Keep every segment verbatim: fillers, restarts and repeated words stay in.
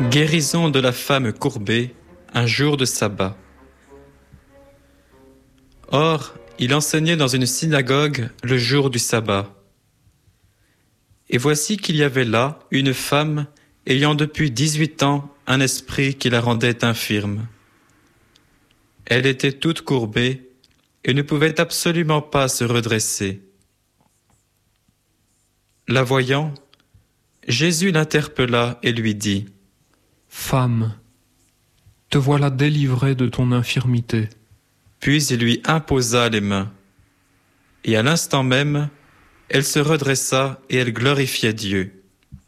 Guérison de la femme courbée, un jour de sabbat. Or, il enseignait dans une synagogue le jour du sabbat. Et voici qu'il y avait là une femme ayant depuis dix-huit ans un esprit qui la rendait infirme. Elle était toute courbée et ne pouvait absolument pas se redresser. La voyant, Jésus l'interpella et lui dit : « Femme, te voilà délivrée de ton infirmité. » Puis il lui imposa les mains. Et à l'instant même, elle se redressa et elle glorifiait Dieu.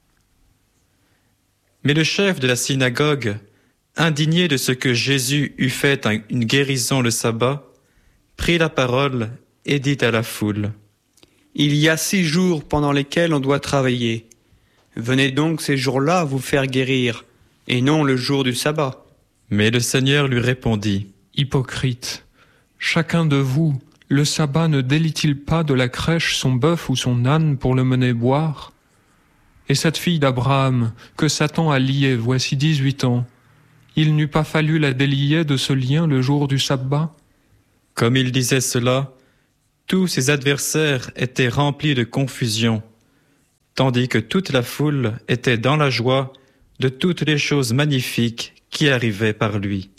Mais le chef de la synagogue, indigné de ce que Jésus eût fait une guérison le sabbat, prit la parole et dit à la foule : « Il y a six jours pendant lesquels on doit travailler. Venez donc ces jours-là vous faire guérir, et non le jour du sabbat. » Mais le Seigneur lui répondit : « Hypocrite, chacun de vous, le sabbat ne délie-t-il pas de la crèche son bœuf ou son âne pour le mener boire ? Et cette fille d'Abraham, que Satan a liée voici dix-huit ans, il n'eût pas fallu la délier de ce lien le jour du sabbat ?» Comme il disait cela, tous ses adversaires étaient remplis de confusion, tandis que toute la foule était dans la joie de toutes les choses magnifiques qui arrivaient par lui.